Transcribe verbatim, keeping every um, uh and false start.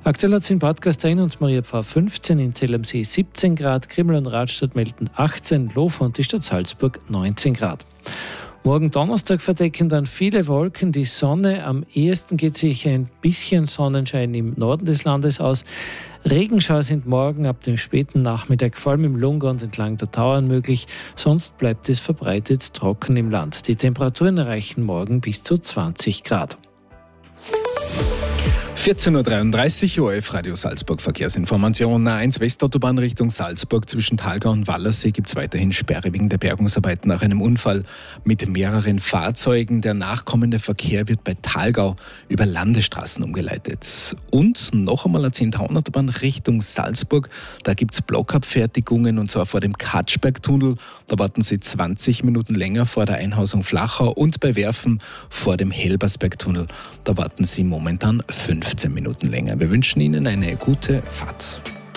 Aktuell hat es in Bad Gastein und Mariapfarr fünfzehn, in Zell am See siebzehn Grad, Krimml und Radstadt melden achtzehn, Lofa und die Stadt Salzburg neunzehn Grad. Morgen Donnerstag verdecken dann viele Wolken die Sonne. Am ehesten geht sich ein bisschen Sonnenschein im Norden des Landes aus. Regenschauer sind morgen ab dem späten Nachmittag vor allem im Lunga und entlang der Tauern möglich. Sonst bleibt es verbreitet trocken im Land. Die Temperaturen erreichen morgen bis zu zwanzig Grad. vierzehn Uhr dreiunddreißig, O R F Radio Salzburg Verkehrsinformation. A eins Westautobahn Richtung Salzburg zwischen Thalgau und Wallersee gibt es weiterhin Sperre wegen der Bergungsarbeiten nach einem Unfall mit mehreren Fahrzeugen. Der nachkommende Verkehr wird bei Thalgau über Landesstraßen umgeleitet. Und noch einmal eine Zehntausender-Autobahn Richtung Salzburg. Da gibt es Blockabfertigungen und zwar vor dem Katschbergtunnel. Da warten Sie zwanzig Minuten länger vor der Einhausung Flachau und bei Werfen vor dem Helbersbergtunnel. Da warten Sie momentan fünfzehn Minuten länger. Wir wünschen Ihnen eine gute Fahrt.